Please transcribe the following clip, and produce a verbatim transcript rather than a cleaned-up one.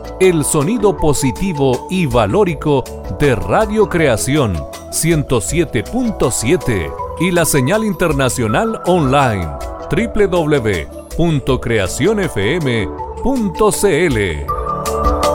el sonido positivo y valórico de Radio Creación ciento siete punto siete y la señal internacional online doble u doble u doble u punto creación f m punto c l.